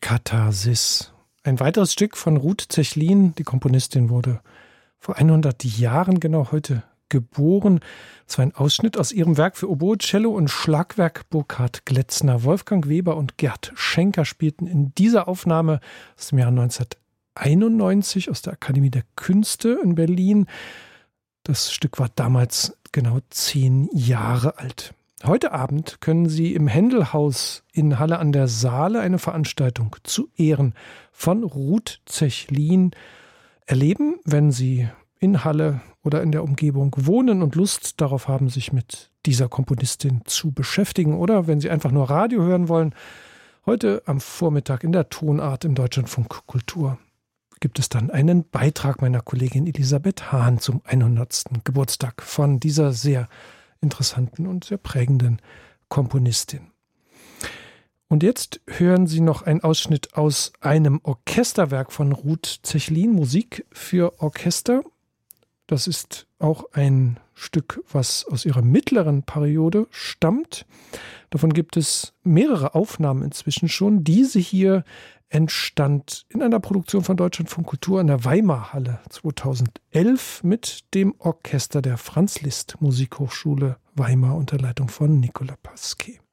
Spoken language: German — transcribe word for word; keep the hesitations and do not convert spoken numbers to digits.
Katharsis. Ein weiteres Stück von Ruth Zechlin. Die Komponistin wurde vor hundert Jahren genau heute geboren. Es war ein Ausschnitt aus ihrem Werk für Oboe, Cello und Schlagwerk Burkhard Gletzner. Wolfgang Weber und Gerd Schenker spielten in dieser Aufnahme aus dem Jahr neunzehnhunderteinundneunzig aus der Akademie der Künste in Berlin. Das Stück war damals genau zehn Jahre alt. Heute Abend können Sie im Händelhaus in Halle an der Saale eine Veranstaltung zu Ehren von Ruth Zechlin erleben, wenn Sie in Halle oder in der Umgebung wohnen und Lust darauf haben, sich mit dieser Komponistin zu beschäftigen, oder wenn Sie einfach nur Radio hören wollen. Heute am Vormittag in der Tonart im Deutschlandfunk Kultur gibt es dann einen Beitrag meiner Kollegin Elisabeth Hahn zum hundertsten Geburtstag von dieser sehr interessanten und sehr prägenden Komponistin. Und jetzt hören Sie noch einen Ausschnitt aus einem Orchesterwerk von Ruth Zechlin, Musik für Orchester. Das ist auch ein Stück, was aus ihrer mittleren Periode stammt. Davon gibt es mehrere Aufnahmen inzwischen schon. Diese hier entstand in einer Produktion von Deutschlandfunk Kultur in der Weimarhalle zweitausendelf mit dem Orchester der Franz Liszt Musikhochschule Weimar unter Leitung von Nicolas Pasquet.